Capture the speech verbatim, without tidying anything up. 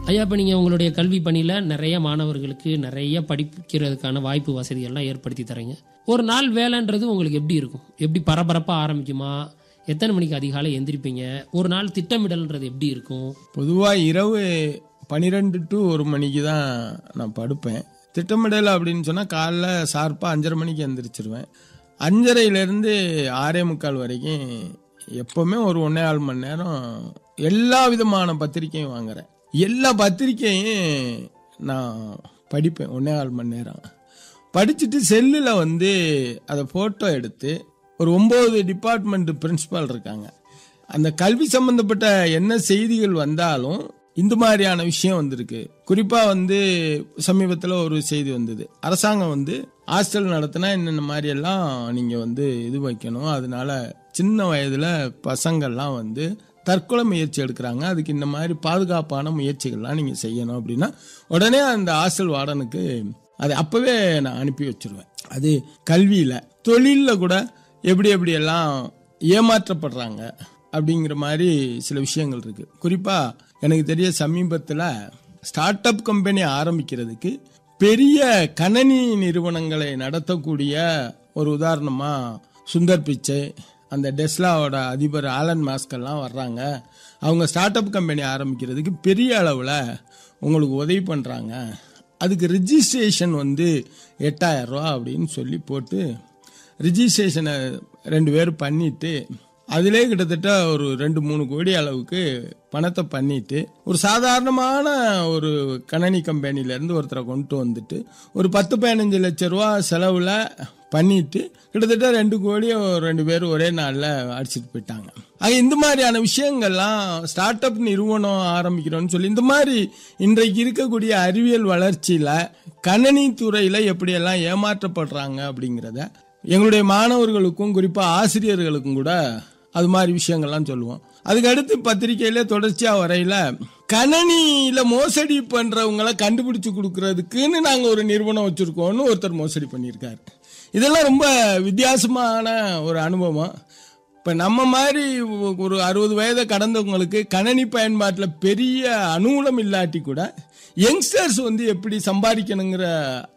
ஐயா, இப்போ நீங்கள் உங்களுடைய கல்வி பணியில் நிறைய மாணவர்களுக்கு நிறைய படிக்கிறதுக்கான வாய்ப்பு வசதிகள்லாம் ஏற்படுத்தி தரீங்க. ஒரு நாள் வேலைன்றது உங்களுக்கு எப்படி இருக்கும்? எப்படி பரபரப்பாக ஆரம்பிக்குமா? எத்தனை மணிக்கு அதிகாலை எந்திரிப்பீங்க? ஒரு நாள் திட்டமிடல்ன்றது எப்படி இருக்கும்? பொதுவாக இரவு பன்னிரெண்டு டு ஒரு மணிக்கு தான் நான் படுப்பேன். திட்டமிடல் அப்படின்னு சொன்னால் காலைல ஷார்ப்பாக அஞ்சரை மணிக்கு எந்திரிச்சிருவேன். அஞ்சரையிலேருந்து ஆறே முக்கால் வரைக்கும் எப்போவுமே ஒரு ஒன்றே ஆறு மணி நேரம் எல்லா விதமான பத்திரிக்கையும் வாங்குறேன். எல்லா பத்திரிக்கையும் நான் படிப்பேன். ஒன்றே ஆறு மணி நேரம் படிச்சுட்டு செல்லில் வந்து அதை ஃபோட்டோ எடுத்து ஒரு ஒம்பது டிபார்ட்மெண்ட் பிரின்சிபால் இருக்காங்க. அந்த கல்வி சம்பந்தப்பட்ட என்ன செய்திகள் வந்தாலும் இந்த மாதிரியான விஷயம் வந்திருக்கு. குறிப்பாக வந்து சமீபத்தில் ஒரு செய்தி வந்தது, அரசாங்கம் வந்து ஹாஸ்டல் நடத்தினா என்னென்ன மாதிரி எல்லாம் நீங்கள் வந்து இது வைக்கணும், அதனால சின்ன வயதில் பசங்கள்லாம் வந்து தற்கொலை முயற்சி எடுக்கிறாங்க, அதுக்கு இந்த மாதிரி பாதுகாப்பான முயற்சிகள்லாம் நீங்கள் செய்யணும் அப்படின்னா உடனே அந்த ஹாஸ்டல் வார்டனுக்கு அதை அப்போவே நான் அனுப்பி வச்சிருவேன். அது கல்வியில் தொழிலில் கூட எப்படி எப்படியெல்லாம் ஏமாற்றப்படுறாங்க அப்படிங்கிற மாதிரி சில விஷயங்கள் இருக்குது. குறிப்பாக எனக்கு தெரிய சமீபத்தில் ஸ்டார்ட் அப் கம்பெனி ஆரம்பிக்கிறதுக்கு பெரிய கணனி நிறுவனங்களை நடத்தக்கூடிய ஒரு உதாரணமாக சுந்தர் பிச்சை, அந்த டெஸ்லாவோட அதிபர் ஆலன் மாஸ்கெல்லாம் வர்றாங்க. அவங்க ஸ்டார்ட் அப் கம்பெனி ஆரம்பிக்கிறதுக்கு பெரிய அளவில் உங்களுக்கு உதவி பண்ணுறாங்க. அதுக்கு ரிஜிஸ்ட்ரேஷன் வந்து எட்டாயிரம் ரூபா அப்படின்னு சொல்லி போட்டு ரிஜிஸ்ட்ரேஷனை ரெண்டு பேரும் பண்ணிட்டு அதிலே கிட்டத்தட்ட ஒரு ரெண்டு மூணு கோடி அளவுக்கு பணத்தை பண்ணிட்டு ஒரு சாதாரணமான ஒரு கணனி கம்பெனிலேருந்து ஒருத்தரை கொண்டு வந்துட்டு ஒரு பத்து பதினஞ்சு லட்சம் ரூபா செலவில் பண்ணிட்டு கிட்டத்தட்ட ரெண்டு கோடி ரெண்டு பேரும் ஒரே நாளில் அடிச்சுட்டு போயிட்டாங்க. ஆக இந்த மாதிரியான விஷயங்கள்லாம் ஸ்டார்ட் அப் நிறுவனம் ஆரம்பிக்கிறோன்னு சொல்லி இந்த மாதிரி இன்றைக்கு இருக்கக்கூடிய அறிவியல் வளர்ச்சியில் கணனி துறையில் எப்படியெல்லாம் ஏமாற்றப்படுறாங்க அப்படிங்கிறத எங்களுடைய மாணவர்களுக்கும் குறிப்பாக ஆசிரியர்களுக்கும் கூட அது மாதிரி விஷயங்கள்லாம் சொல்லுவோம். அதுக்கு அடுத்து பத்திரிகையில தொடர்ச்சியாக வரையில கணனியில மோசடி பண்றவங்களை கண்டுபிடிச்சு கொடுக்கறதுக்குன்னு நாங்கள் ஒரு நிறுவனம் வச்சிருக்கோம்னு ஒருத்தர் மோசடி பண்ணியிருக்காரு. இதெல்லாம் ரொம்ப வித்தியாசமான ஒரு அனுபவம். இப்போ நம்ம மாதிரி ஒரு அறுபது வயதை கடந்தவங்களுக்கு கணனி பயன்பாட்டில் பெரிய அனுகூலம் இல்லாட்டி கூட யங்ஸ்டர்ஸ் வந்து எப்படி சம்பாதிக்கணுங்கிற